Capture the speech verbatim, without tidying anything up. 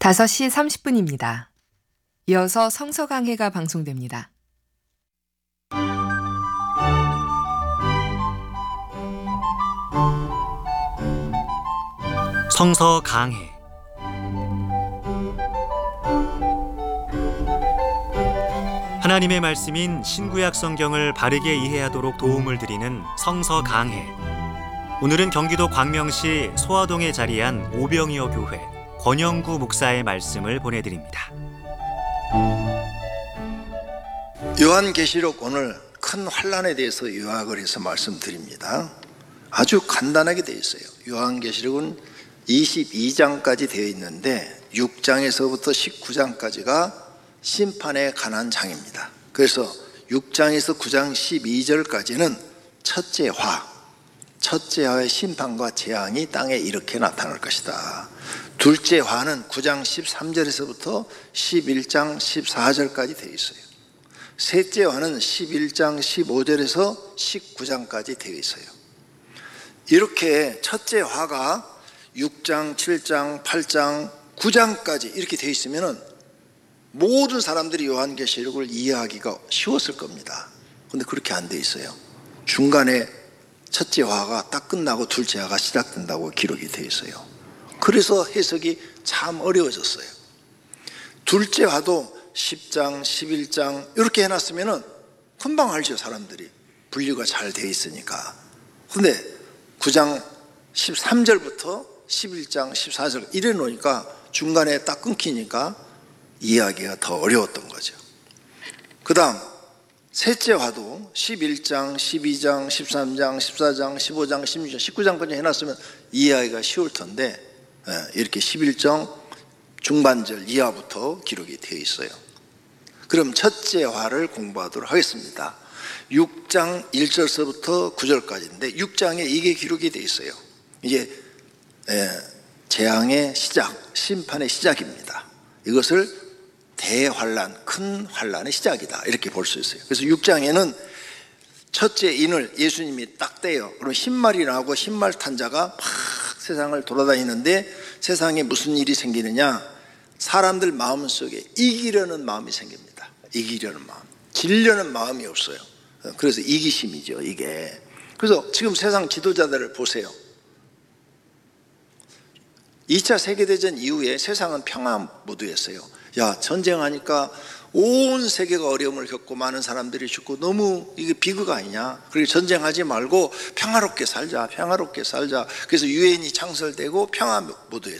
다섯 시 삼십 분입니다. 이어서 성서 강해가 방송됩니다. 성서 강해. 하나님의 말씀인 신구약 성경을 바르게 이해하도록 도움을 드리는 성서 강해. 오늘은 경기도 광명시 소화동에 자리한 오병이어 교회 권영구 목사의 말씀을 보내드립니다. 요한계시록 오늘 큰 환란에 대해서 요약을 해서 말씀드립니다. 아주 간단하게 되어 있어요. 요한계시록은 이십이 장까지 되어 있는데 육 장에서부터 십구 장까지가 심판에 관한 장입니다. 그래서 육 장에서 구 장 십이 절까지는 첫째 화, 첫째 화의 심판과 재앙이 땅에 이렇게 나타날 것이다. 둘째 화는 구 장 십삼 절에서부터 십일 장 십사 절까지 되어 있어요. 셋째 화는 십일 장 십오 절에서 십구 장까지 되어 있어요. 이렇게 첫째 화가 육 장, 칠 장, 팔 장, 구 장까지 이렇게 되어 있으면 모든 사람들이 요한계시록을 이해하기가 쉬웠을 겁니다. 그런데 그렇게 안 되어 있어요. 중간에 첫째 화가 딱 끝나고 둘째 화가 시작된다고 기록이 되어 있어요. 그래서 해석이 참 어려워졌어요. 둘째 화도 십 장, 십일 장 이렇게 해놨으면 금방 알죠. 사람들이 분류가 잘 되어 있으니까. 그런데 구 장 십삼 절부터 십일 장 십사 절 이래 놓으니까 중간에 딱 끊기니까 이해하기가 더 어려웠던 거죠. 그 다음 셋째 화도 십일 장, 십이 장, 십삼 장, 십사 장, 십오 장, 십육 장, 십구 장까지 해놨으면 이해하기가 쉬울 텐데 이렇게 십일 장 중반절 이하부터 기록이 되어 있어요. 그럼 첫째 화를 공부하도록 하겠습니다. 육 장 일 절서부터 구 절까지인데 육 장에 이게 기록이 되어 있어요. 이게 재앙의 시작, 심판의 시작입니다. 이것을 대환란, 큰 환란의 시작이다 이렇게 볼 수 있어요. 그래서 육 장에는 첫째 인을 예수님이 딱 떼요. 그럼 흰말이 나오고 흰말 탄 자가 막 세상을 돌아다니는데 세상에 무슨 일이 생기느냐, 사람들 마음 속에 이기려는 마음이 생깁니다. 이기려는 마음, 지려는 마음이 없어요. 그래서 이기심이죠 이게. 그래서 지금 세상 지도자들을 보세요. 이 차 세계대전 이후에 세상은 평화 모드였어요. 야, 전쟁하니까 온 세계가 어려움을 겪고 많은 사람들이 죽고 너무 이게 비극 아니냐. 그리고 전쟁하지 말고 평화롭게 살자, 평화롭게 살자. 그래서 유엔이 창설되고 평화 모드였어요.